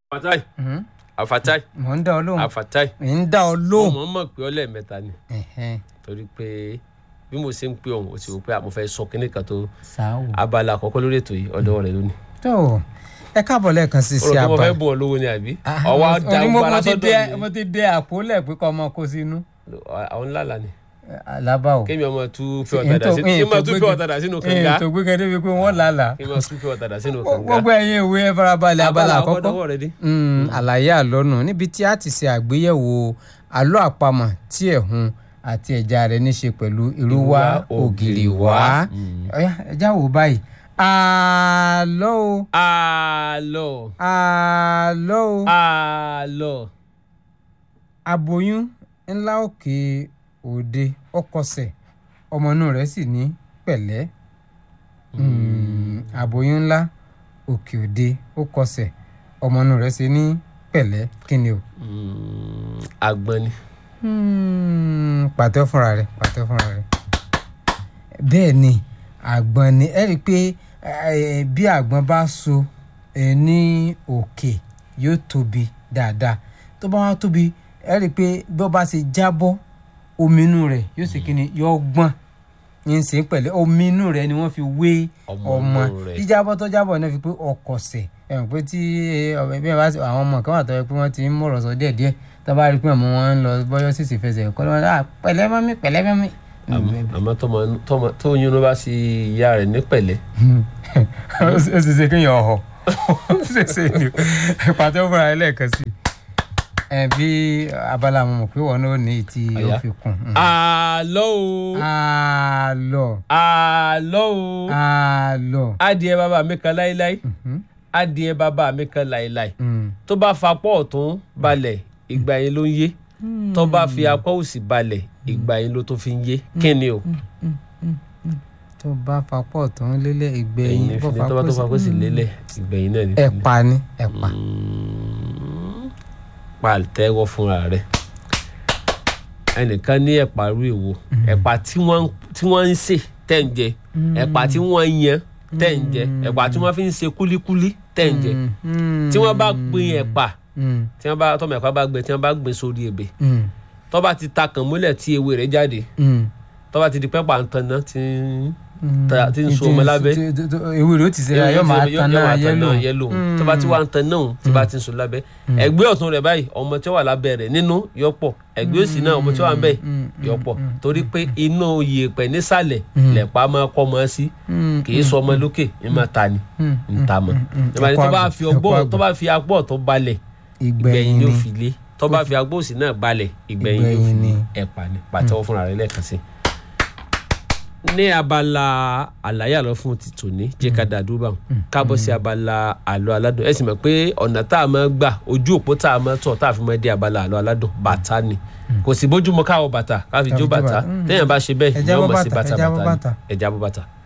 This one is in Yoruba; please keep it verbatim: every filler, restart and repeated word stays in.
Afatai. Afatai. Mo ń dá ọ lóhùn. Afatai. ń dá ọ lóhùn. Mo mọ̀ pé ọlẹ́ mẹ́ta ni. Torí pé bí mo ṣe ń pè ọ̀hún, ó ti wò pé mo fẹ́ sọ kíní kan tó abala àkọ́kọ́ lórí ètò yìí ọ̀dọ̀ rẹ̀ lónìí. tó ẹ káàbọ̀ lẹ́ẹ̀kan sí sí abala. Olùkọ́ mo fẹ́ bọ̀ lówó ni àbí? Ọwọ́ da gbára sọ́dọ̀ mi. Mo ti dé àpòlẹ̀ pé kọ́ ọmọ kó sínú. Àwọn ńlá là ni. Alábà o. Kémi ọmọ tú fẹ́ ọ̀tàdà sínú. Kémi ọmọ tú fẹ́ ọ̀tàdà sínú kànga. Ètò gbé kẹ́dẹ́ bíi pé wọ́n lálà. Kémi ọmọ tú fẹ́ ọ̀tàdà sínú kànga. Gbogbo ẹ̀yin ìwé ẹ farabalẹ̀ abala àkọ́kọ́. Abala àkọ́kọ́ àlàyé àlọ́nù níbi tí a ti ṣe àgbéyẹ̀wò àlọ́ àpamọ̀ tí ẹ̀hún àti ẹ̀já rẹ̀ ní ṣe pẹ̀lú irúwá ògìrì wá. Ẹja wò báyìí. Àlọ́ o. Àlọ́. Àlọ́ o. Àlọ́. Aboyún ńlá òkè òde ọkọsẹ̀ ọmọ inú rẹ̀ sì ní pẹ̀lẹ́. Aboyún ńlá òkè òde ọkọsẹ̀ ọmọ inú rẹ̀ sì ní pẹ̀lẹ́ kí ni o. Àgbọn ni. Pàtẹ́ fúnra rẹ̀ pàtẹ́ fúnra rẹ̀. Bẹ́ẹ̀ ni àgbọn ni ẹ rí i pé bí àgbọn bá so ní òkè yóò tóbi dáadáa tó bá wá tóbi ẹ rí i pé bí ó bá ṣe jábọ́ omi inú rẹ̀ yóò ṣe kí ni yóò gbọ́n yín ṣe pẹ̀lẹ́ omi inú rẹ̀ ni wọ́n fi wé ọmọ jíjábọ́ tó jábọ̀ náà fi pé ọkọ̀sẹ̀ ẹ̀wọ̀n pé tí bí àwọn ọmọ kan wà tó yẹ pé wọ́n ti ń mọ̀rọ̀ sọ díẹ̀díẹ̀ tó bá rí i pé ọmọ wọn ń lọ bọ́yọ́ sì sì fẹsẹ̀ kọ́ lọ́wọ́ pẹ̀lẹ́ mọ́mí pẹ̀lẹ́ mọ́mí. Àmọ́ tó yún ló bá sí ìyá rẹ̀ ní pẹ̀lẹ́. ó sì ṣe kéèyàn ọ̀họ̀ ó sì ṣe ní pàtó fúnra ẹ lẹ́ẹ̀kan sí ẹ bí abala mo mọ̀ pé wọn náà ní ti ó fi kún. Àlọ́ o. Àlọ́. Àlọ́ o. Àlọ́. Adìẹ bàbá mi kan láíláí. Adìẹ bàbá mi kan láíláí. Tó bá fapọ̀ ọ̀tún balẹ̀ ìgbà yẹn ló ń yé. Tó bá fi apá òsì balẹ̀ ìgbà yẹn ló tó fi ń yé. Kí ni o? Tó bá fapọ̀ ọ̀tún lélẹ̀ ìgbẹ̀yìn bó fapọ̀ sí. Tó bá tó fapọ̀ sí lélẹ̀ ìgbẹ̀yìn náà ni. Ẹ̀pà ni ẹ̀pà. Pàtẹ́wọ́ fúnra rẹ̀. Ẹnìkan ní ẹ̀pà rú èwo. Ẹ̀pà tí wọ́n ń sè tẹ̀ ń jẹ. Ẹ̀pà tí wọ́n ń yan tẹ̀ ń jẹ. Ẹ̀pà tí wọ́n fi ń ṣe kúlíkúlí tẹ̀ ń jẹ. Tí wọ́n bá gbin ẹ̀pà tí wọ́n bá tọ́mọ ẹ̀pà bá gbẹ tí wọ́n bá gbin sórí ebè. Tó bá ti ta kàn mọ́lẹ̀ tí ewé rẹ̀ jáde. Tó bá ti di pẹ́pà ń tan náà tí tí ń so ọmọ lábẹ́. Ewé rẹ̀ ó ti ṣe yọ máa tan náà yẹ́lò. Tó bá ti wá ń tan náà tí bá ti ń so lábẹ́. Ẹgbẹ́ ọ̀tún rẹ̀ báyìí ọmọ tí ó wà lábẹ́ rẹ̀ nínú yọ pọ̀. Ẹgbẹ́ òsì náà ọmọ tí ó wà ń bẹ̀ yọ pọ̀. Torí pé inú yèèpẹ̀ nísàlẹ̀ lẹ̀pà máa kọ́ mọ́ sí. Kì í sọ ọmọ lókè ní máa ta ni ń ta mọ́. Tó bá fi ọgbọ́n tó bá fi agbọ́ tó balẹ̀ ìgbẹ̀yìn ni ó fi lé. Tó bá fi agbó òsì náà balẹ̀ ìgbẹ̀yìn ni ó fi ní ẹ̀pà ni. Pàtẹ́wọ́ fúnra rẹ̀ lẹ́ẹ̀kan sí. Ní abala àlàyé àlọ́ fún ti tòní jẹ́ ká dá dúró báwọn káàbọ̀ sí abala àlọ́ aládùn. Ẹ sì mọ̀ pé ọ̀nà tá a máa gbà ojú òpó tá a máa tọ̀ tá a fi máa dé abala àlọ́ aládùn bàtà ni. Kò sí bójúmọ́ káwọ bàtà káfi jó bàtà téèyàn bá ṣe bẹ́ẹ̀ yóò mọ̀ sí bàtà bàtà ni ẹja bó bàtà.